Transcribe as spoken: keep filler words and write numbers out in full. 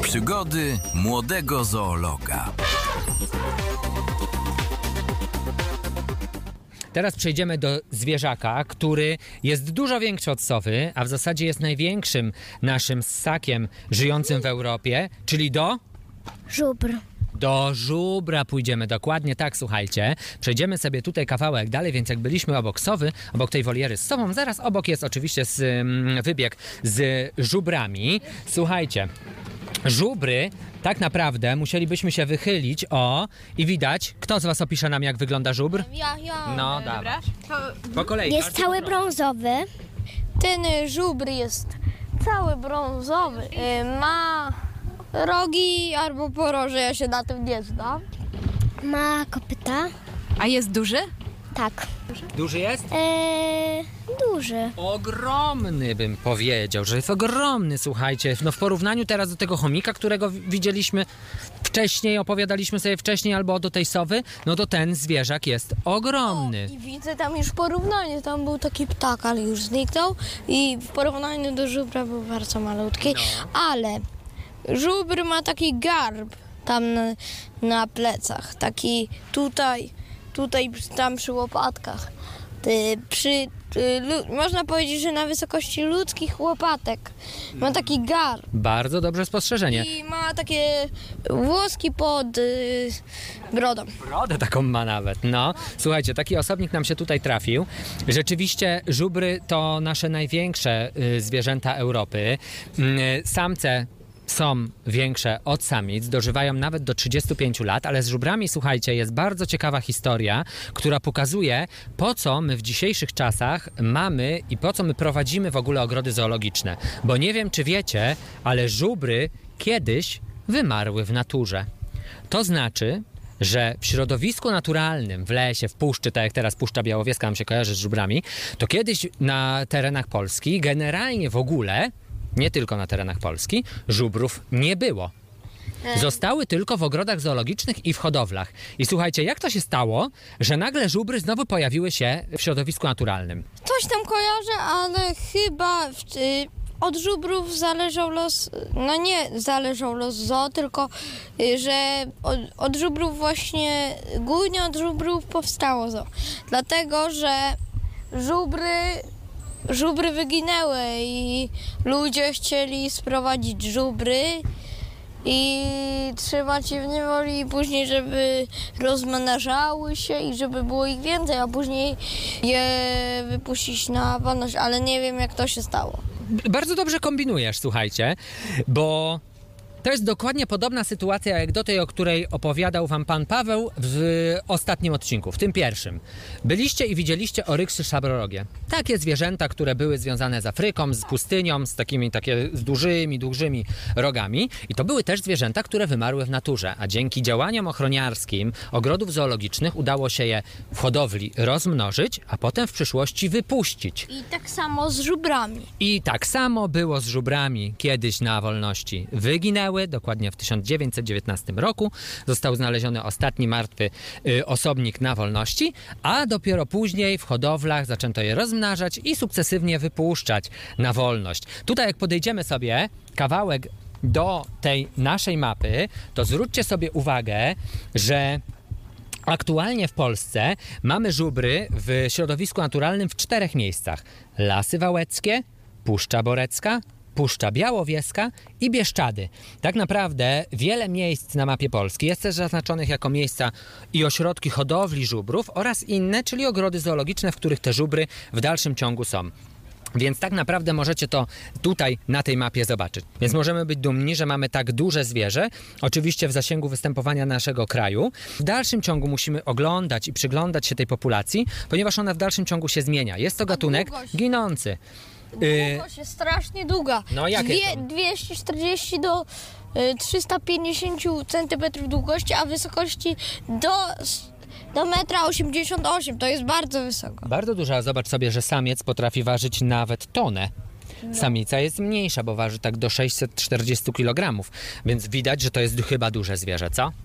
Przygody młodego zoologa. Teraz przejdziemy do zwierzaka, który jest dużo większy od sowy, a w zasadzie jest największym naszym ssakiem żyjącym w Europie, czyli do... Żubr. Do żubra pójdziemy, dokładnie tak, słuchajcie. Przejdziemy sobie tutaj kawałek dalej, więc jak byliśmy obok sowy, obok tej woliery z sową, zaraz obok jest oczywiście z, um, wybieg z żubrami. Słuchajcie, żubry tak naprawdę musielibyśmy się wychylić, o, i widać, kto z was opisze nam, jak wygląda żubr? Ja, ja. No, dawaj. Po kolei. Jest każdy cały po kolei. brązowy. Ten y, żubr jest cały brązowy. Y, ma rogi albo poroże, ja się na tym nie znam. Ma kopyta. A jest duży? Tak. Duży jest? Eee, duży. Ogromny, bym powiedział, że jest ogromny, słuchajcie. No w porównaniu teraz do tego chomika, którego w- widzieliśmy wcześniej, opowiadaliśmy sobie wcześniej, albo do tej sowy, no to ten zwierzak jest ogromny. I widzę tam już porównanie, tam był taki ptak, ale już zniknął i w porównaniu do żubra był bardzo malutki, ale żubr ma taki garb tam na, na plecach, taki tutaj, tutaj, tam przy łopatkach. Ty, przy, ty, lu, można powiedzieć, że na wysokości ludzkich łopatek ma taki garb Bardzo dobrze spostrzeżenie. i ma takie włoski pod y, brodą. Brodę taką ma nawet, no. Słuchajcie, taki osobnik nam się tutaj trafił. Rzeczywiście żubry to nasze największe y, zwierzęta Europy. Y, samce są większe od samic, dożywają nawet do trzydziestu pięciu lat, ale z żubrami, słuchajcie, jest bardzo ciekawa historia, która pokazuje, po co my w dzisiejszych czasach mamy i po co my prowadzimy w ogóle ogrody zoologiczne. Bo nie wiem, czy wiecie, ale żubry kiedyś wymarły w naturze. To znaczy, że w środowisku naturalnym, w lesie, w puszczy, tak jak teraz Puszcza Białowieska nam się kojarzy z żubrami, to kiedyś na terenach Polski, generalnie w ogóle, nie tylko na terenach Polski, żubrów nie było. Zostały tylko w ogrodach zoologicznych i w hodowlach. I słuchajcie, jak to się stało, że nagle żubry znowu pojawiły się w środowisku naturalnym? Coś tam kojarzę, ale chyba w, y, od żubrów zależał los, no nie zależał los zoo, tylko y, że od, od żubrów właśnie, głównie od żubrów powstało zoo. Dlatego, że żubry, żubry wyginęły i ludzie chcieli sprowadzić żubry i trzymać je w niewoli i później, żeby rozmnażały się i żeby było ich więcej, a później je wypuścić na wolność, ale nie wiem, jak to się stało. Bardzo dobrze kombinujesz, słuchajcie, bo to jest dokładnie podobna sytuacja jak do tej, o której opowiadał wam pan Paweł w ostatnim odcinku, w tym pierwszym. Byliście i widzieliście oryksy szabrorogie. Takie zwierzęta, które były związane z Afryką, z pustynią, z takimi takie z dużymi, dużymi rogami. I to były też zwierzęta, które wymarły w naturze, a dzięki działaniom ochroniarskim ogrodów zoologicznych udało się je w hodowli rozmnożyć, a potem w przyszłości wypuścić. I tak samo z żubrami. I tak samo było z żubrami kiedyś na wolności. Wyginęły, dokładnie w tysiąc dziewięćset dziewiętnastym roku został znaleziony ostatni martwy y, osobnik na wolności, a dopiero później w hodowlach zaczęto je rozmnażać i sukcesywnie wypuszczać na wolność. Tutaj jak podejdziemy sobie kawałek do tej naszej mapy, to zwróćcie sobie uwagę, że aktualnie w Polsce mamy żubry w środowisku naturalnym w czterech miejscach. Lasy Wałeckie, Puszcza Borecka, Puszcza Białowieska i Bieszczady. Tak naprawdę wiele miejsc na mapie Polski jest też zaznaczonych jako miejsca i ośrodki hodowli żubrów oraz inne, czyli ogrody zoologiczne, w których te żubry w dalszym ciągu są. Więc tak naprawdę możecie to tutaj na tej mapie zobaczyć. Więc możemy być dumni, że mamy tak duże zwierzę, oczywiście w zasięgu występowania naszego kraju. W dalszym ciągu musimy oglądać i przyglądać się tej populacji, ponieważ ona w dalszym ciągu się zmienia. Jest to gatunek długość? ginący. Długość jest strasznie długa. No, jakie Dwie, są? dwieście czterdzieści do y, trzysta pięćdziesiąt centymetrów długości, a wysokości do, do metra osiemdziesiąt osiem. To jest bardzo wysoko. Bardzo duża. Zobacz sobie, że samiec potrafi ważyć nawet tonę. Samica jest mniejsza, bo waży tak do sześćset czterdzieści kilogramów. Więc widać, że to jest chyba duże zwierzę, co?